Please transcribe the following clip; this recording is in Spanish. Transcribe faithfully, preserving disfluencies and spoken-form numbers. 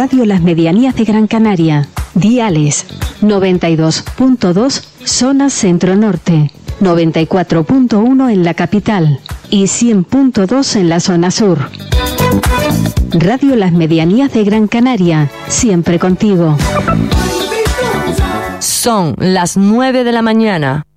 Radio Las Medianías de Gran Canaria. Diales noventa y dos punto dos zona centro-norte, noventa y cuatro punto uno en la capital y cien punto dos en la zona sur. Radio Las Medianías de Gran Canaria, siempre contigo. Son las nueve de la mañana.